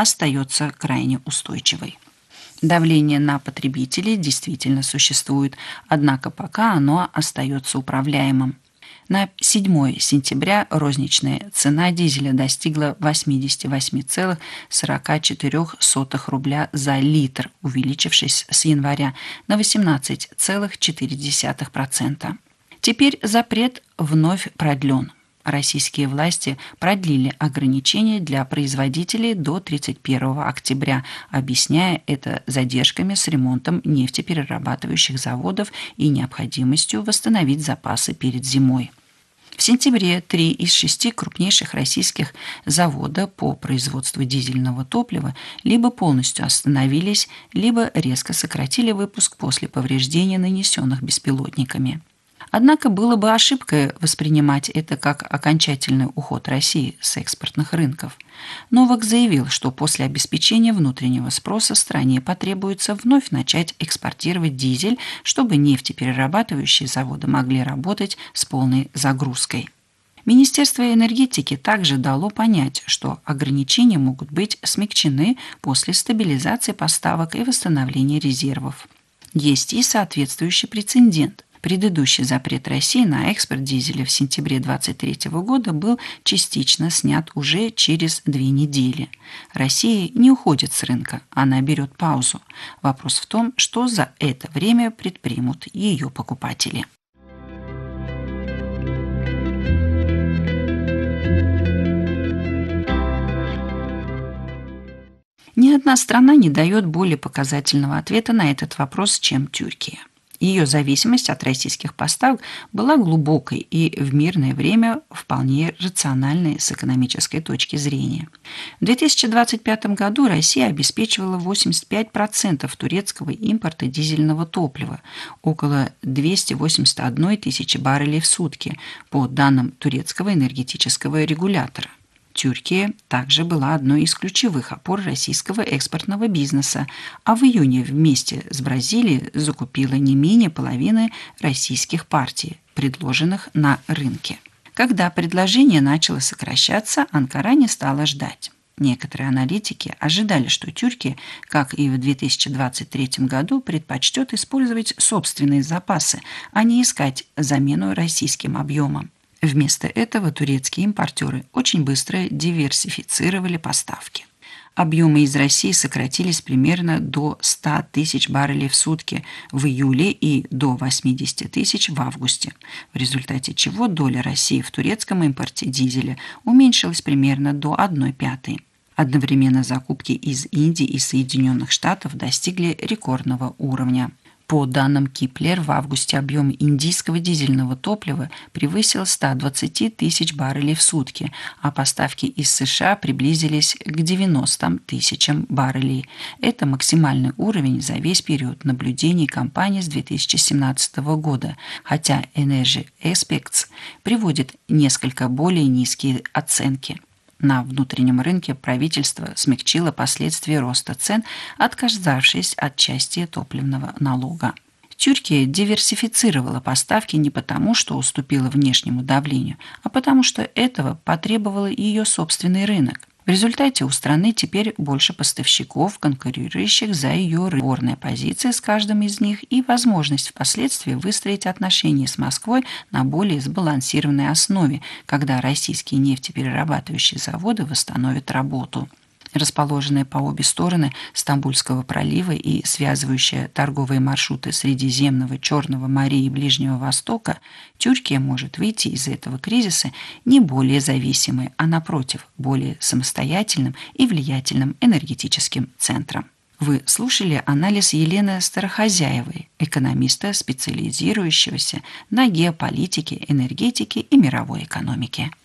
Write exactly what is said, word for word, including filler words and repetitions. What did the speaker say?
остается крайне устойчивой. Давление на потребителей действительно существует, однако пока оно остается управляемым. На седьмое сентября розничная цена дизеля достигла восемьдесят восемь целых сорок четыре сотых рубля за литр, увеличившись с января на восемнадцать целых четыре десятых процента. Теперь запрет вновь продлен. Российские власти продлили ограничения для производителей до тридцать первого октября, объясняя это задержками с ремонтом нефтеперерабатывающих заводов и необходимостью восстановить запасы перед зимой. В сентябре три из шести крупнейших российских завода по производству дизельного топлива либо полностью остановились, либо резко сократили выпуск после повреждений, нанесенных беспилотниками. Однако было бы ошибкой воспринимать это как окончательный уход России с экспортных рынков. Новак заявил, что после обеспечения внутреннего спроса стране потребуется вновь начать экспортировать дизель, чтобы нефтеперерабатывающие заводы могли работать с полной загрузкой. Министерство энергетики также дало понять, что ограничения могут быть смягчены после стабилизации поставок и восстановления резервов. Есть и соответствующий прецедент. Предыдущий запрет России на экспорт дизеля в сентябре две тысячи двадцать третьего года был частично снят уже через две недели. Россия не уходит с рынка, она берет паузу. Вопрос в том, что за это время предпримут ее покупатели. Ни одна страна не дает более показательного ответа на этот вопрос, чем Тюркия. Ее зависимость от российских поставок была глубокой и в мирное время вполне рациональной с экономической точки зрения. В две тысячи двадцать пятом году Россия обеспечивала восемьдесят пять процентов турецкого импорта дизельного топлива, около двести восемьдесят одна тысяча баррелей в сутки, по данным турецкого энергетического регулятора. Тюркия также была одной из ключевых опор российского экспортного бизнеса, а в июне вместе с Бразилией закупила не менее половины российских партий, предложенных на рынке. Когда предложение начало сокращаться, Анкара не стала ждать. Некоторые аналитики ожидали, что Тюркия, как и в две тысячи двадцать третьем году, предпочтет использовать собственные запасы, а не искать замену российским объемам. Вместо этого турецкие импортеры очень быстро диверсифицировали поставки. Объемы из России сократились примерно до ста тысяч баррелей в сутки в июле и до восьмидесяти тысяч в августе, в результате чего доля России в турецком импорте дизеля уменьшилась примерно до одной пятой. Одновременно закупки из Индии и Соединенных Штатов достигли рекордного уровня. По данным Киплер, в августе объем индийского дизельного топлива превысил сто двадцать тысяч баррелей в сутки, а поставки из США приблизились к девяноста тысячам баррелей. Это максимальный уровень за весь период наблюдений компании с две тысячи семнадцатого года, хотя Energy Experts приводит несколько более низкие оценки. На внутреннем рынке правительство смягчило последствия роста цен, отказавшись от части топливного налога. Тюркия диверсифицировала поставки не потому, что уступила внешнему давлению, а потому что этого потребовал ее собственный рынок. В результате у страны теперь больше поставщиков, конкурирующих за ее рыночные позиции с каждым из них, и возможность впоследствии выстроить отношения с Москвой на более сбалансированной основе, когда российские нефтеперерабатывающие заводы восстановят работу. Расположенная по обе стороны Стамбульского пролива и связывающая торговые маршруты Средиземного, Черного моря и Ближнего Востока, Тюркия может выйти из этого кризиса не более зависимой, а напротив, более самостоятельным и влиятельным энергетическим центром. Вы слушали анализ Елены Старохозяевой, экономиста, специализирующегося на геополитике, энергетике и мировой экономике.